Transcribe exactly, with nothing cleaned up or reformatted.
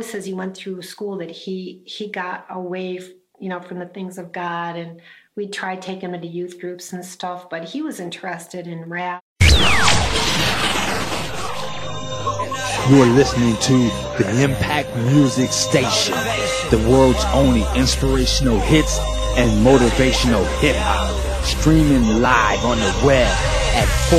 always says he went through school that he he got away, you know, from the things of God, and we tried taking him into youth groups and stuff, but he was interested in rap. You're listening to the Impact Music Station, the world's only inspirational hits and motivational hip-hop, streaming live on the web at